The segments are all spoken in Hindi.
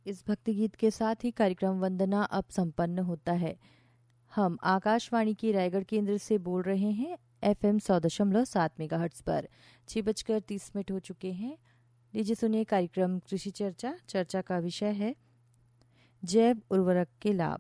इस भक्ति गीत के साथ ही कार्यक्रम वंदना अब संपन्न होता है। हम आकाशवाणी की रायगढ़ केंद्र से बोल रहे हैं FM 100.7 मेगाहर्ट्ज पर। 6:30 हो चुके हैं। लीजिए सुनिए कार्यक्रम कृषि चर्चा। चर्चा का विषय है जैव उर्वरक के लाभ।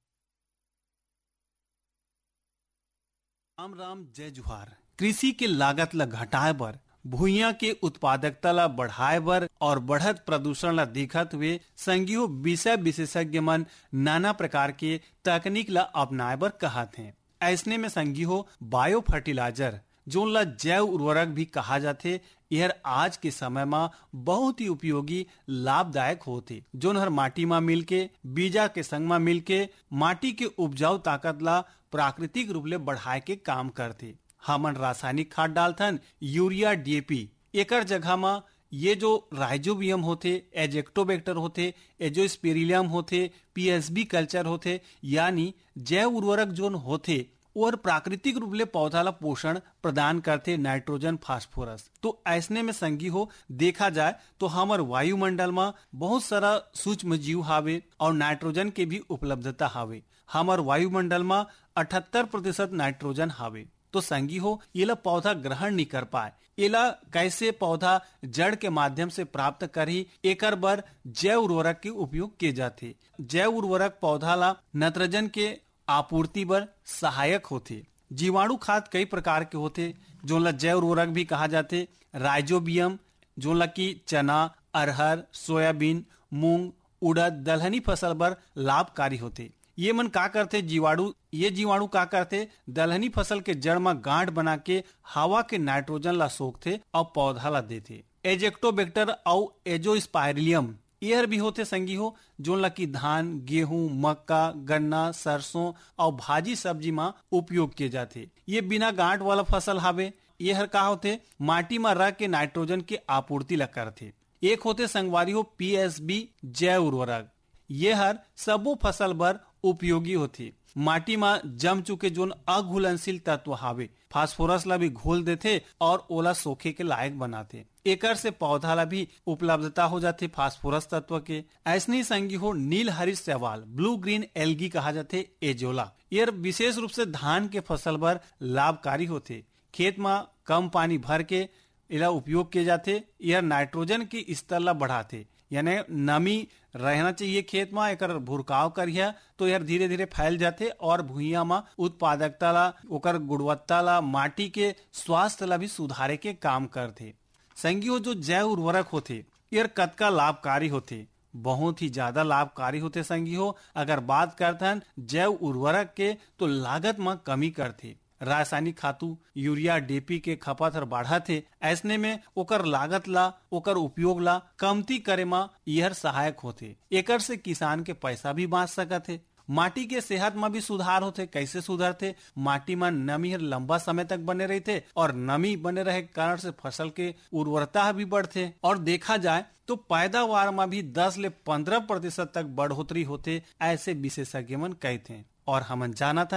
राम राम जय जुहार। कृषि के लागत ला घटाए बर, भूइयां के उत्पादकता ला बढ़ाए बर और बढ़त प्रदूषण ला देखत हुए संघीय विषय विशेषज्ञ मन नाना प्रकार के तकनीक ला अपनाए बर कहत हैं। ऐसने में संघीय बायो फर्टिलाइजर जोन ला जैव उर्वरक भी कहा जाथे, यह आज के समय में बहुत ही उपयोगी लाभदायक होते, जोन हर माटी में मिलके बीजा के संग में मिलके माटी के उपजाऊ ताकत ला प्राकृतिक रूप ले बढ़ाए के काम करते। हमन रासायनिक खाद डालथन, यूरिया DAP, एकर जगह में ये जो राइजोबियम होते, एजेक्टोबैक्टर होते, एजोस्पेरिलियम होते, PSB कल्चर होते, यानी जैव उर्वरक जोन होते और प्राकृतिक रूप ले पौधा ला पोषण प्रदान करते, नाइट्रोजन फास्फोरस। तो ऐसने में संगी हो देखा जाए तो हमार वायुमंडल में बहुत सारा सूक्ष्म जीव हावे और नाइट्रोजन के भी उपलब्धता हावे। हमार वायुमंडल में 78% नाइट्रोजन हावे। तो संगी हो येला पौधा ग्रहण नहीं कर पाए, येला कैसे पौधा जड़ के माध्यम से प्राप्त करी, एकर बर जैव उर्वरक के उपयोग किए जाते। जैव उर्वरक पौधा ला नाइट्रोजन के आपूर्ति बर सहायक होते। जीवाणु खाद कई प्रकार के होते, जो ला जैव उर्वरक भी कहा जाते। राइजोबियम जो ला की चना, अरहर, सोयाबीन, मूंग, उड़द, दलहनी फसल बर लाभकारी होते। ये मन का करते जीवाणु का करते, दलहनी फसल के जड़ में गांठ बना के हवा के नाइट्रोजन ला सोखते और पौधा ला देते। एजेक्टोबैक्टर और एजोस्पाइरिलियम यह भी होते संगी हो, जो ला की धान, गेहूं, मक्का, गन्ना, सरसों और भाजी सब्जी में उपयोग किए जाते। ये बिना गांठ वाला फसल हावे। यह का होते माटी में रह के नाइट्रोजन की आपूर्ति ला करते। एक होते संगवारी हो PSB जैव उर्वरक, ये हर सबो फसल बर उपयोगी होती। माटी में जम चुके जोन अघुलनशील तत्व हावे, फास्फोरस ला भी घोल देते और ओला सोखे के लायक बनाते। एकर से पौधा ला भी उपलब्धता हो जाती फास्फोरस तत्व के। ऐसने ही संगी हो नील हरित शैवाल, ब्लू ग्रीन एल्गी कहा जाते, एजोला। यह विशेष रूप से धान के फसल बर लाभकारी होते। खेत में कम पानी भर के इला उपयोग किए जाते। यह नाइट्रोजन के स्तर ला बढ़ाते, यानी नमी रहना चाहिए खेत में, एकर भुरकाव करिया तो यह धीरे धीरे फैल जाते और भूइया में उत्पादकता ला, ओकर गुणवत्ता ला, माटी के स्वास्थ्य ला भी सुधारे के काम करते। संगियो जो जैव उर्वरक होते यह कतका लाभकारी होते, बहुत ही ज्यादा लाभकारी होते संगियो। अगर बात करते हैं जैव उर्वरक के तो लागत में कमी करते। रासायनिक खातू यूरिया DAP के खपत हर बढ़त है, ऐसने में ओकर लागत ला, ओकर उपयोग ला कमती करे में यह सहायक होते। एकर से किसान के पैसा भी बाँच सकत है। माटी के सेहत में भी सुधार होते। कैसे सुधारते? माटी में नमी हर लंबा समय तक बने रहते और नमी बने रहे कारण से फसल के उर्वरता भी बढ़ते। और देखा जाए तो पैदावार में भी 10 से 15% तक बढ़ोतरी होते, ऐसे विशेषज्ञ मन कहते हैं। और हम जाना था